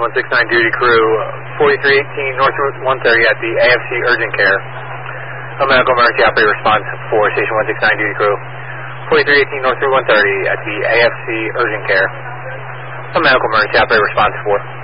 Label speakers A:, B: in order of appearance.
A: 169 duty crew, 4318 North Route 130 at the AFC Urgent Care. A medical emergency operator response for Station 169 duty crew, 4318 North Route 130 at the AFC Urgent Care. A medical emergency operator response for